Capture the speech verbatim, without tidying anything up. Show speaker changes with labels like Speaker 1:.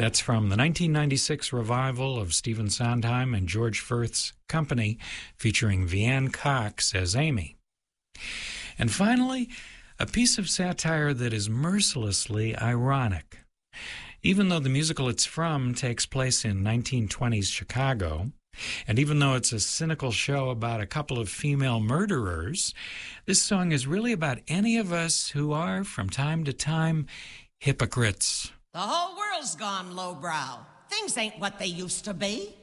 Speaker 1: That's from the nineteen ninety-six revival of Stephen Sondheim and George Furth's Company, featuring Vianne Cox as Amy. And finally, a piece of satire that is mercilessly ironic. Even though the musical it's from takes place in nineteen twenties Chicago, and even though it's a cynical show about a couple of female murderers, this song is really about any of us who are, from time to time, hypocrites.
Speaker 2: The whole world's gone lowbrow. Things ain't what they used to be.